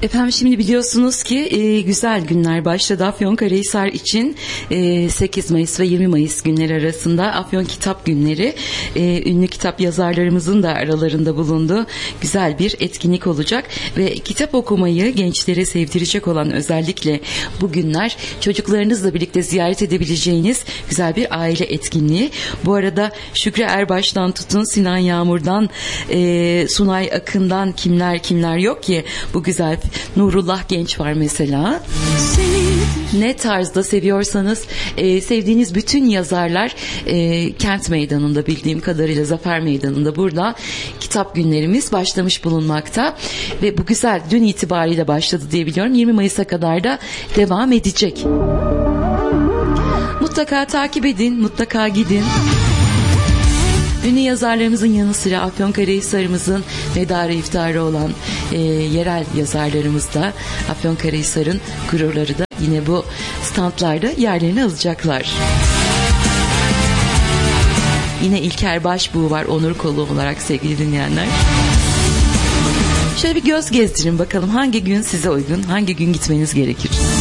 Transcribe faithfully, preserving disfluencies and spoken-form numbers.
Efendim şimdi biliyorsunuz ki e, güzel günler başladı Afyonkarahisar için. e, sekiz Mayıs ve yirmi Mayıs günleri arasında Afyon Kitap Günleri, e, ünlü kitap yazarlarımızın da aralarında bulunduğu güzel bir etkinlik olacak ve kitap okumayı gençlere sevdirecek olan, özellikle bu günler çocuklarınızla birlikte ziyaret edebileceğiniz güzel bir aile etkinliği. Bu arada Şükrü Erbaş'tan tutun Sinan Yağmur'dan, e, Sunay Akın'dan kimler kimler yok ki bu güzel. Nurullah Genç var mesela. Ne tarzda seviyorsanız e, sevdiğiniz bütün yazarlar e, Kent Meydanı'nda, bildiğim kadarıyla Zafer Meydanı'nda burada kitap günlerimiz başlamış bulunmakta ve bu güzel dün itibariyle başladı diye biliyorum. yirmi Mayıs'a kadar da devam edecek. Mutlaka takip edin, mutlaka gidin. Ünlü yazarlarımızın yanı sıra Afyonkarahisar'ımızın medarı iftiharı olan e, yerel yazarlarımız da, Afyonkarahisar'ın gururları da yine bu standlarda yerlerini alacaklar. Yine İlker Başbuğ var onur kolu olarak sevgili dinleyenler. Şöyle bir göz gezdirin bakalım hangi gün size uygun, hangi gün gitmeniz gerekir.